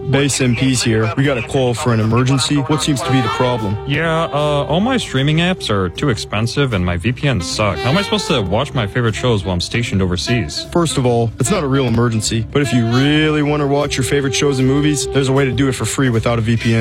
Base MPs here. We got a call for an emergency. What seems to be the problem? Yeah, all my streaming apps are too expensive and my VPNs suck. How am I supposed to watch my favorite shows while I'm stationed overseas? First of all, it's not a real emergency, but if you really want to watch your favorite shows and movies, there's a way to do it for free without a VPN.